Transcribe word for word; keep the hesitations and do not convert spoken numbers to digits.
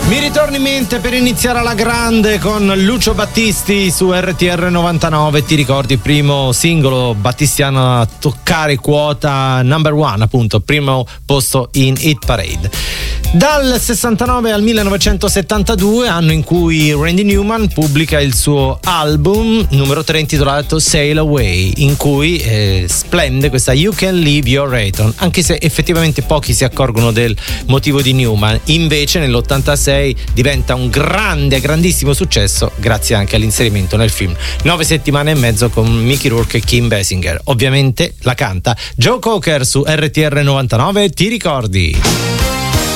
Mi ritorna in mente per iniziare alla grande con Lucio Battisti su R T R novantanove. Ti ricordi il primo singolo battistiano a toccare quota number one, appunto, primo posto in Hit Parade. Dal sessantanove al millenovecentosettantadue, anno in cui Randy Newman pubblica il suo album numero tre intitolato Sail Away, in cui eh, splende questa You Can Leave Your Rayton, anche se effettivamente pochi si accorgono del motivo di Newman. Invece nell'ottantasei diventa un grande, grandissimo successo grazie anche all'inserimento nel film Nove settimane e mezzo con Mickey Rourke e Kim Basinger. Ovviamente la canta Joe Cocker su R T R novantanove. Ti ricordi?